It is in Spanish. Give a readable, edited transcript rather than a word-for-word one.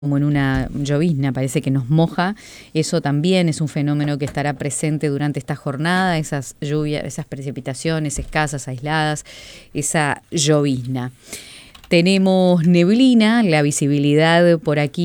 como en una llovizna, parece que nos moja. Eso también es un fenómeno que estará presente durante esta jornada, esas lluvias, esas precipitaciones escasas, aisladas, esa llovizna. Tenemos neblina, la visibilidad por aquí